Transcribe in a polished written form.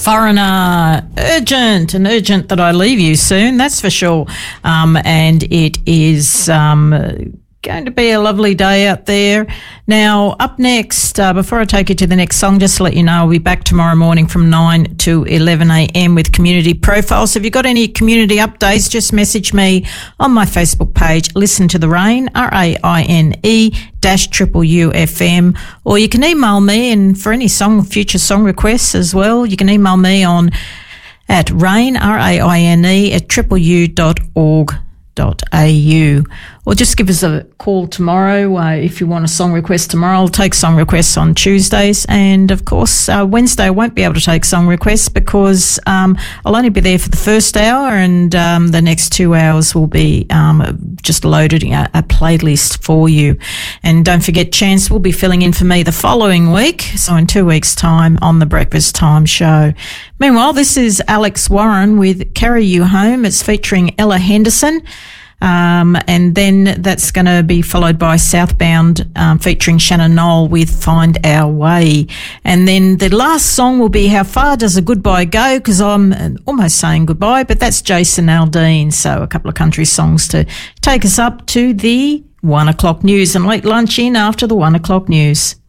Foreigner, urgent that I leave you soon, that's for sure. And it is going to be a lovely day out there. Now, up next, before I take you to the next song, just to let you know, I'll be back tomorrow morning from 9 to 11 a.m. with Community Profiles. So if you've got any community updates, just message me on my Facebook page, Listen to the Rain, RAINE-UUFM, or you can email me, and for any future song requests as well, you can email me on at raine, RAINE, at www.org.au, or just give us a call tomorrow if you want a song request tomorrow. I'll take song requests on Tuesdays, and of course Wednesday I won't be able to take song requests because I'll only be there for the first hour, and the next 2 hours will be just loading a playlist for you. And don't forget, Chance will be filling in for me the following week, so in 2 weeks' time on the Breakfast Time Show. Meanwhile, this is Alex Warren with Carry You Home. It's featuring Ella Henderson. And then that's going to be followed by Southbound featuring Shannon Knoll with Find Our Way. And then the last song will be How Far Does a Goodbye Go? Because I'm almost saying goodbye, but that's Jason Aldean. So a couple of country songs to take us up to the 1 o'clock news, and late lunch in after the 1 o'clock news.